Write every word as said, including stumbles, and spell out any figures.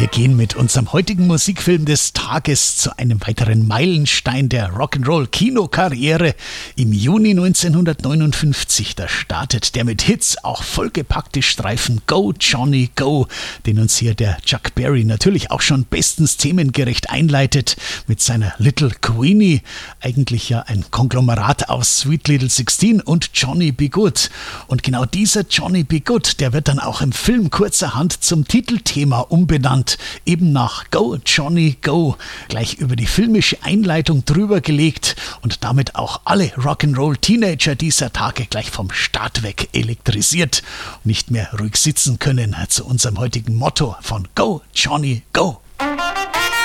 Wir gehen mit unserem heutigen Musikfilm des Tages zu einem weiteren Meilenstein der Rock'n'Roll-Kinokarriere. Im Juni neunzehnhundertneunundfünfzig, da startet der mit Hits auch vollgepackte Streifen Go Johnny Go, den uns hier der Chuck Berry natürlich auch schon bestens themengerecht einleitet mit seiner Little Queenie, eigentlich ja ein Konglomerat aus Sweet Little Sixteen und Johnny B. Goode. Und genau dieser Johnny B. Goode, der wird dann auch im Film kurzerhand zum Titelthema umbenannt, eben nach Go Johnny Go, gleich über die filmische Einleitung drüber gelegt und damit auch alle Rock'n'Roll-Teenager dieser Tage gleich vom Start weg elektrisiert und nicht mehr ruhig sitzen können, zu unserem heutigen Motto von Go Johnny Go.